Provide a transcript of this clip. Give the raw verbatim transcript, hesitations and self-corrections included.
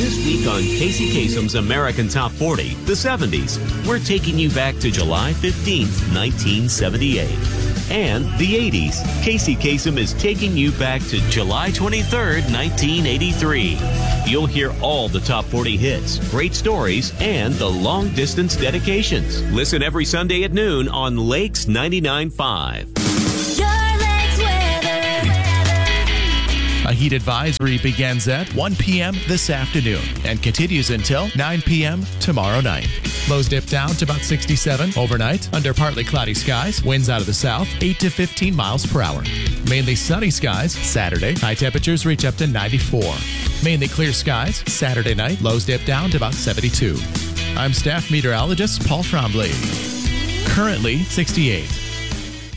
This week on Casey Kasem's American Top forty, the seventies, we're taking you back to July fifteenth, nineteen seventy-eight. And the eighties, Casey Kasem is taking you back to July twenty-third, nineteen eighty-three. You'll hear all the top forty hits, great stories, and the long-distance dedications. Listen every Sunday at noon on Lakes ninety-nine point five. A heat advisory begins at one p.m. this afternoon and continues until nine p.m. tomorrow night. Lows dip down to about sixty-seven overnight under partly cloudy skies. Winds out of the south, eight to fifteen miles per hour. Mainly sunny skies Saturday. High temperatures reach up to ninety-four. Mainly clear skies Saturday night. Lows dip down to about seventy-two. I'm staff meteorologist Paul Trombley. Currently sixty-eight.